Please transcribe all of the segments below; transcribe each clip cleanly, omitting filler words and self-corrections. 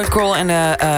Kroll en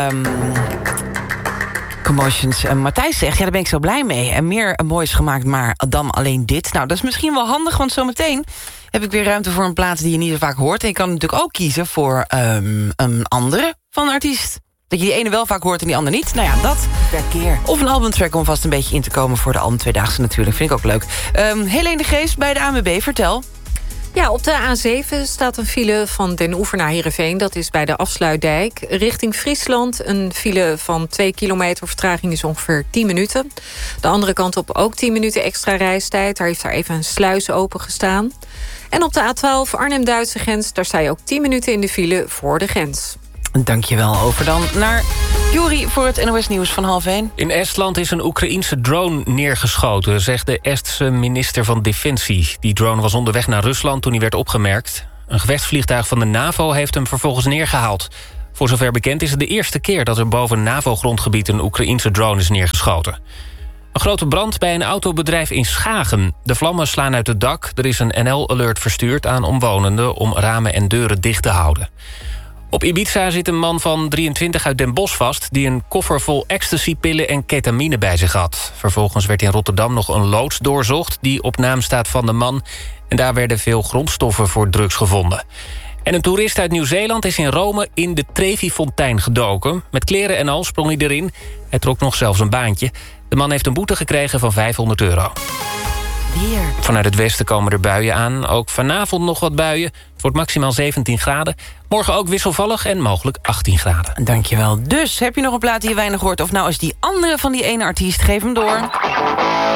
Commotions. Matthijs zegt, daar ben ik zo blij mee. En meer moois gemaakt, maar dan alleen dit. Nou, dat is misschien wel handig, want zometeen heb ik weer ruimte voor een plaats die je niet zo vaak hoort. En je kan natuurlijk ook kiezen voor een andere van een artiest. Dat je die ene wel vaak hoort en die andere niet. Nou ja, dat per keer. Of een albumtrack om vast een beetje in te komen voor de album Tweedaagse natuurlijk. Vind ik ook leuk. Helene de Geest bij de ANWB, vertel. Ja, op de A7 staat een file van Den Oever naar Heerenveen. Dat is bij de Afsluitdijk. Richting Friesland een file van 2 kilometer. Vertraging is ongeveer 10 minuten. De andere kant op ook 10 minuten extra reistijd. Daar heeft daar even een sluis open gestaan. En op de A12 Arnhem-Duitse grens. Daar sta je ook 10 minuten in de file voor de grens. Dankjewel. Over dan naar Juri voor het NOS-nieuws van 12:30. In Estland is een Oekraïense drone neergeschoten, zegt de Estse minister van Defensie. Die drone was onderweg naar Rusland toen hij werd opgemerkt. Een gevechtsvliegtuig van de NAVO heeft hem vervolgens neergehaald. Voor zover bekend is het de eerste keer dat er boven NAVO-grondgebied een Oekraïense drone is neergeschoten. Een grote brand bij een autobedrijf in Schagen. De vlammen slaan uit het dak. Er is een NL-alert verstuurd aan omwonenden om ramen en deuren dicht te houden. Op Ibiza zit een man van 23 uit Den Bosch vast die een koffer vol ecstasypillen en ketamine bij zich had. Vervolgens werd in Rotterdam nog een loods doorzocht die op naam staat van de man. En daar werden veel grondstoffen voor drugs gevonden. En een toerist uit Nieuw-Zeeland is in Rome in de Trevi-fontein gedoken. Met kleren en al sprong hij erin. Hij trok nog zelfs een baantje. De man heeft een boete gekregen van €500. Weer. Vanuit het westen komen er buien aan. Ook vanavond nog wat buien. Het wordt maximaal 17 graden. Morgen ook wisselvallig en mogelijk 18 graden. Dankjewel. Dus heb je nog een plaat die je weinig hoort? Of nou is die andere van die ene artiest? Geef hem door.